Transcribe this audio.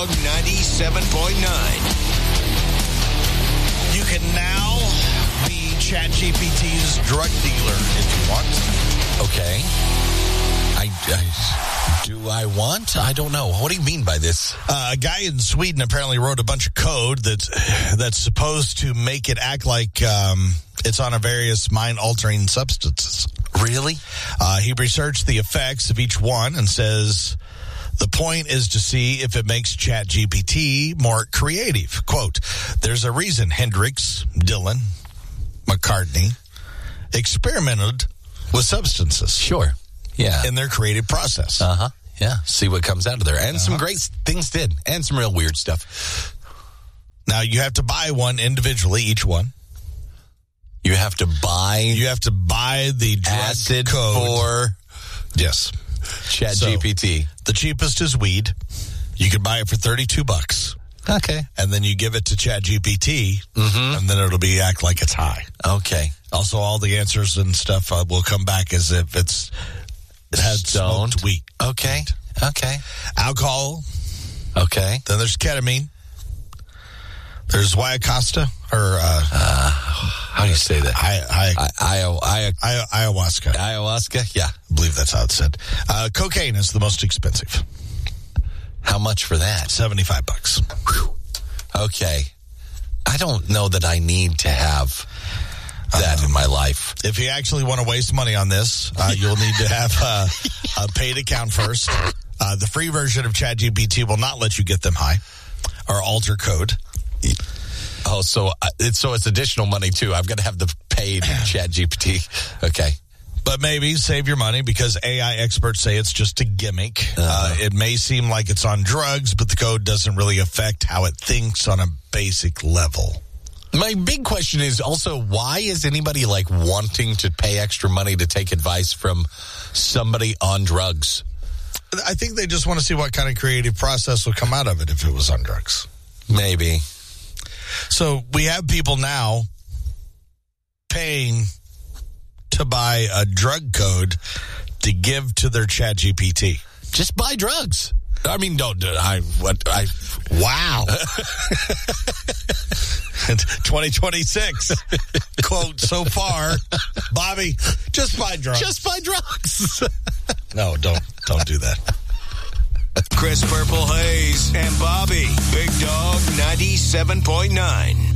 Dog 97.9. You can now be ChatGPT's drug dealer if you want. Okay. Do I want? I don't know. What do you mean by this? A guy in Sweden apparently wrote a bunch of code that's supposed to make it act like it's on a various mind-altering substances. Really? He researched the effects of each one and says the point is to see if it makes ChatGPT more creative. Quote, there's a reason Hendrix, Dylan, McCartney experimented with substances. Sure. Yeah. In their creative process. Uh-huh. Yeah. See what comes out of there. And some great things did. And some real weird stuff. Now, you have to buy one individually, each one. You have to buy the drug acid code. Yes. ChatGPT. So, the cheapest is weed. You can buy it for $32. Okay. And then you give it to ChatGPT, and then it'll act like it's high. Okay. Also, all the answers and stuff will come back as if it had smoked weed. Okay. Okay. Alcohol. Okay. Then there's ketamine. There's Ayahuasca, or how do you say that? Ayahuasca. Ayahuasca, yeah. I believe that's how it's said. Cocaine is the most expensive. How much for that? $75. Whew. Okay. I don't know that I need to have that in my life. If you actually want to waste money on this, you'll need to have a paid account first. The free version of ChatGPT will not let you get them high or alter code. Oh, so it's additional money too. I've got to have the paid ChatGPT. Okay. But maybe save your money because AI experts say it's just a gimmick. It may seem like it's on drugs, but the code doesn't really affect how it thinks on a basic level. My big question is also, why is anybody wanting to pay extra money to take advice from somebody on drugs? I think they just want to see what kind of creative process would come out of it if it was on drugs. Maybe. So we have people now paying to buy a drug code to give to their ChatGPT. Just buy drugs. I mean, don't. Wow. 2026. Quote so far, Bobby, just buy drugs. Just buy drugs. No, don't do that. Chris Purple Hayes and Bobby, Big Dog 97.9.